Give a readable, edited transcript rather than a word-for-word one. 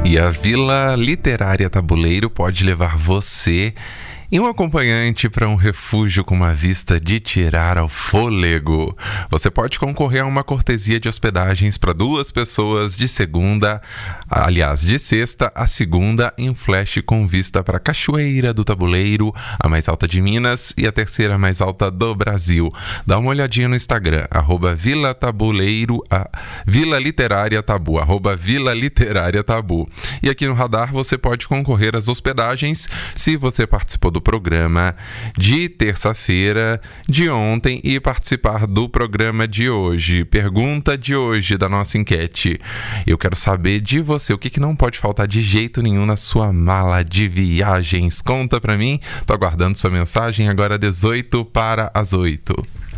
E a Vila Literária Tabuleiro pode levar você e um acompanhante para um refúgio com uma vista de tirar ao fôlego. Você pode concorrer a uma cortesia de hospedagens para 2 pessoas de sexta a segunda, em flash com vista para Cachoeira do Tabuleiro, a mais alta de Minas e a terceira mais alta do Brasil. Dá uma olhadinha no Instagram, @Vila Tabuleiro, Vila Literária Tabu, @Vila Literária Tabu. E aqui no Radar você pode concorrer às hospedagens se você participou do programa de terça-feira de ontem e participar do programa de hoje. Pergunta de hoje da nossa enquete. Eu quero saber de você, o que não pode faltar de jeito nenhum na sua mala de viagens? Conta pra mim, tô aguardando sua mensagem agora 18 para as 8.